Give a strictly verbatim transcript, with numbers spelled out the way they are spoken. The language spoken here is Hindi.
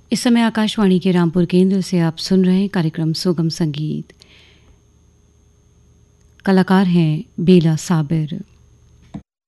इस समय आकाशवाणी के रामपुर केंद्र से आप सुन रहे हैं कार्यक्रम सुगम संगीत। कलाकार हैं बेला साबिर।